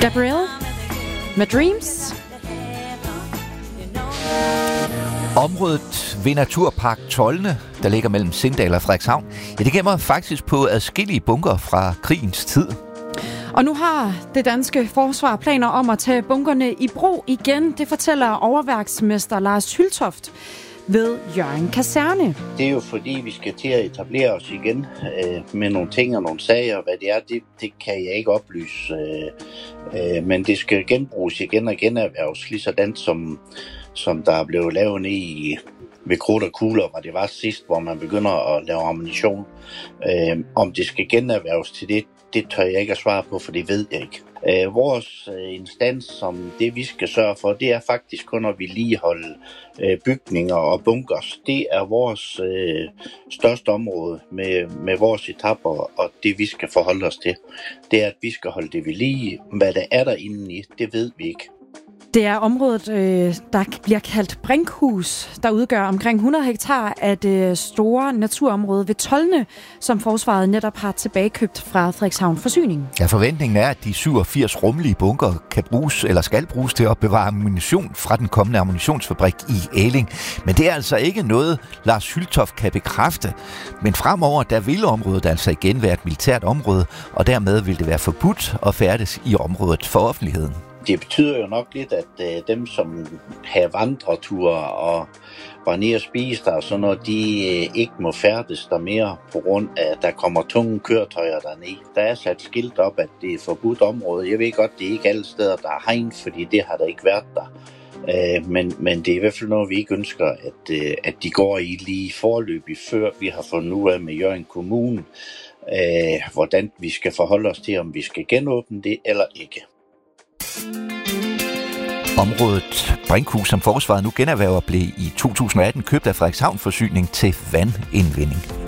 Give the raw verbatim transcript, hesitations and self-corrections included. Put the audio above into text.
Gabrielle med Dreams. Området ved Naturpark Tolne, der ligger mellem Sindal og Frederikshavn, ja, det gemmer faktisk på adskillige bunker fra krigens tid. Og nu har det danske forsvar planer om at tage bunkerne i brug igen. Det fortæller overværksmester Lars Hyltoft ved Hjørring Kaserne. Det er jo fordi, vi skal til at etablere os igen øh, med nogle ting og nogle sager. Hvad det er, det, det kan jeg ikke oplyse. Øh, øh, men det skal genbruges igen og generhverves, lige sådan som, som der er blevet lavet ned i ved krudt og kugler, hvor det var sidst, hvor man begynder at lave ammunition. Øh, om det skal generhverves til det, det tør jeg ikke at svare på, for det ved jeg ikke. Øh, vores øh, instans, som det vi skal sørge for, det er faktisk kun at vedligeholde øh, bygninger og bunkers. Det er vores øh, største område med, med vores etapper, og det vi skal forholde os til. Det er, at vi skal holde det ved lige. Hvad der er derinde i, det ved vi ikke. Det er området, øh, der bliver kaldt Brinkhus, der udgør omkring hundrede hektar af det store naturområde ved Tolne, som forsvaret netop har tilbagekøbt fra Frederikshavn Forsyning. Ja, forventningen er, at de syvogfirs rummelige bunker kan bruges eller skal bruges til at bevare ammunition fra den kommende ammunitionsfabrik i Æling. Men det er altså ikke noget, Lars Hyltoft kan bekræfte. Men fremover, der vil området altså igen være et militært område, og dermed vil det være forbudt at færdes i området for offentligheden. Det betyder jo nok lidt, at øh, dem, som har vandreture og var nede og spise der, så når de øh, ikke må færdes der mere på grund af, at der kommer tunge køretøjer dernede. Der er sat skilt op, at det er forbudt område. Jeg ved godt, det er ikke alle steder, der er hegn, fordi det har der ikke været der. Øh, men, men det er i hvert fald noget, vi ikke ønsker, at, øh, at de går i lige forløbig, før vi har fundet ud af med Hjørring Kommune, øh, hvordan vi skal forholde os til, om vi skal genåbne det eller ikke. Området Brinkhus, som forsvaret nu generhverver, blev i to tusind og atten købt af Frederikshavn Forsyning til vandindvinding.